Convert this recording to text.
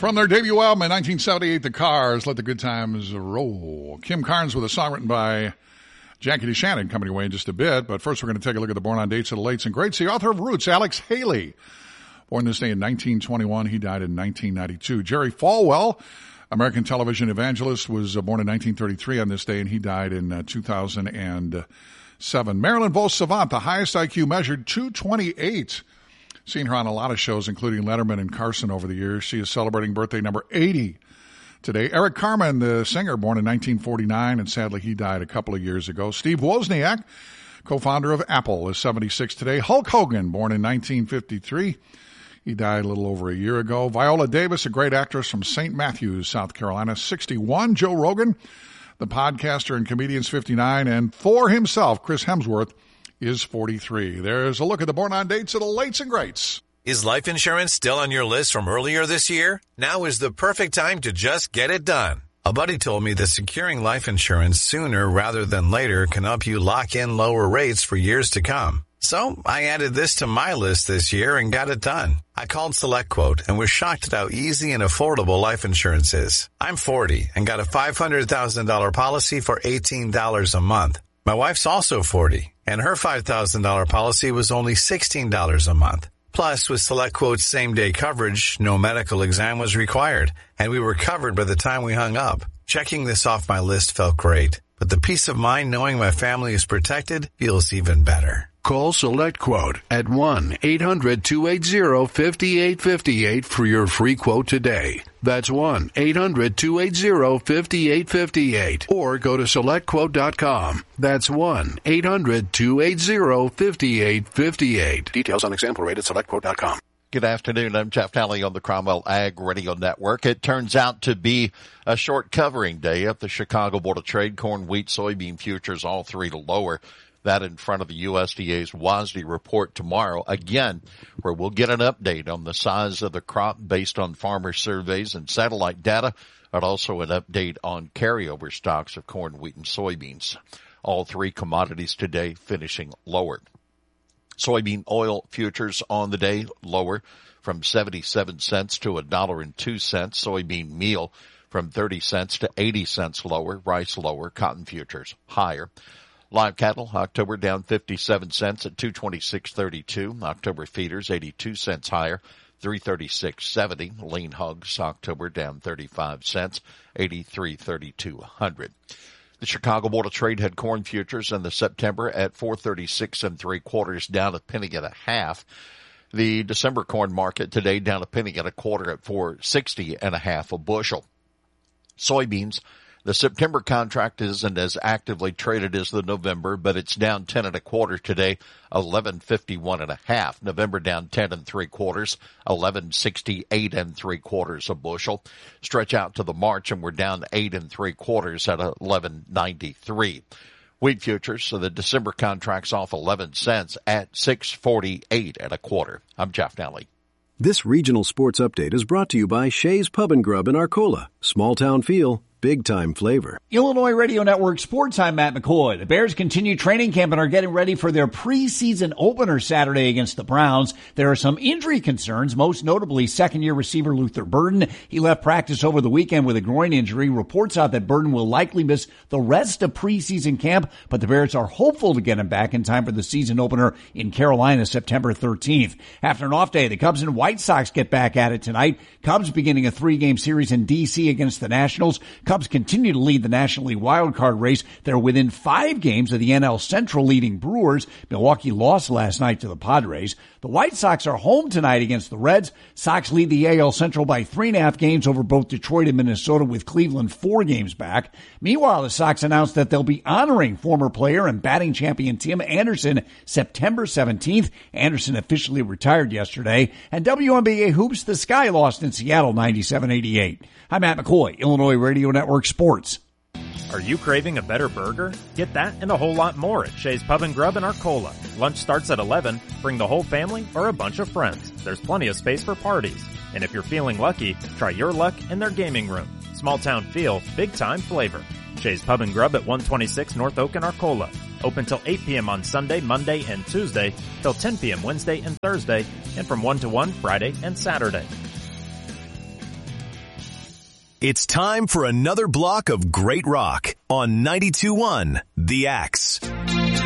From their debut album in 1978, The Cars, Let the Good Times Roll. Kim Carnes with a song written by Jackie DeShannon coming your way in just a bit. But first, we're going to take a look at the Born on Dates of the Lates and Greats. The author of Roots, Alex Haley. Born this day in 1921. He died in 1992. Jerry Falwell, American television evangelist, was born in 1933 on this day, and he died in 2007. Marilyn Vos Savant, the highest IQ measured, 228. Seen her on a lot of shows, including Letterman and Carson over the years. She is celebrating birthday number 80 today. Eric Carmen, the singer, born in 1949, and sadly he died a couple of years ago. Steve Wozniak, co-founder of Apple, is 76 today. Hulk Hogan, born in 1953. He died a little over a year ago. Viola Davis, a great actress from St. Matthews, South Carolina, 61. Joe Rogan, the podcaster and comedian, is 59. And Thor himself, Chris Hemsworth, is 43. There's a look at the Born on Dates of the Lates and Greats. Is life insurance still on your list from earlier this year? Now is the perfect time to just get it done. A buddy told me that securing life insurance sooner rather than later can help you lock in lower rates for years to come. So I added this to my list this year and got it done. I called SelectQuote and was shocked at how easy and affordable life insurance is. I'm 40 and got a $500,000 policy for $18 a month. My wife's also 40, and her $5,000 policy was only $16 a month. Plus, with SelectQuote's same-day coverage, no medical exam was required, and we were covered by the time we hung up. Checking this off my list felt great, but the peace of mind knowing my family is protected feels even better. Call SelectQuote at 1-800-280-5858 for your free quote today. That's 1-800-280-5858. Or go to SelectQuote.com. That's 1-800-280-5858. Details on example rate at SelectQuote.com. Good afternoon. I'm Jeff Talley on the Cromwell Ag Radio Network. It turns out to be a short covering day at the Chicago Board of Trade. Corn, wheat, soybean futures, all three to lower. That in front of the USDA's WASDE report tomorrow, again, where we'll get an update on the size of the crop based on farmer surveys and satellite data, and also an update on carryover stocks of corn, wheat, and soybeans. All three commodities today finishing lower. Soybean oil futures on the day lower from 77 cents to $1.02. Soybean meal from 30 cents to 80 cents lower. Rice lower. Cotton futures higher. Live cattle, October down 57 cents at 226.32. October feeders, 82 cents higher, 336.70. Lean hogs, October down 35 cents, 83.32 a hundred. The Chicago Board of Trade had corn futures in the September at 436 3/4, down a penny and a half. The December corn market today down a penny and a quarter at 460 and a half a bushel. Soybeans, the September contract isn't as actively traded as the November, but it's down 10 1/4 today, 11.51 1/2. November down 10 3/4, 11.68 3/4 a bushel. Stretch out to the March and we're down 8 3/4 at 11.93. Wheat futures, so the December contract's off 11 cents at 6.48 1/4. I'm Jeff Nally. This regional sports update is brought to you by Shea's Pub and Grub in Arcola. Small town feel, big-time flavor. Illinois Radio Network Sports, I'm Matt McCoy. The Bears continue training camp and are getting ready for their preseason opener Saturday against the Browns. There are some injury concerns, most notably second-year receiver Luther Burden. He left practice over the weekend with a groin injury. Reports out that Burden will likely miss the rest of preseason camp, but the Bears are hopeful to get him back in time for the season opener in Carolina, September 13th. After an off day, the Cubs and White Sox get back at it tonight. Cubs beginning a 3-game series in D.C. against the Nationals. Cubs continue to lead the National League wildcard race. They're within 5 games of the NL Central leading Brewers. Milwaukee lost last night to the Padres. The White Sox are home tonight against the Reds. Sox lead the AL Central by 3.5 games over both Detroit and Minnesota, with Cleveland 4 games back. Meanwhile, the Sox announced that they'll be honoring former player and batting champion Tim Anderson September 17th. Anderson officially retired yesterday. And WNBA Hoops, the Sky lost in Seattle 97-88. I'm Matt McCoy, Illinois Radio Network Sports. Are you craving a better burger? Get that and a whole lot more at Shea's Pub and Grub in Arcola. Lunch starts at 11. Bring the whole family or a bunch of friends. There's plenty of space for parties. And if you're feeling lucky, try your luck in their gaming room. Small town feel, big time flavor. Shea's Pub and Grub at 126 North Oak in Arcola. Open till 8 p.m. on Sunday, Monday, and Tuesday, till 10 p.m. Wednesday and Thursday, and from 1 to 1 Friday and Saturday. It's time for another block of great rock on 92.1 The Axe.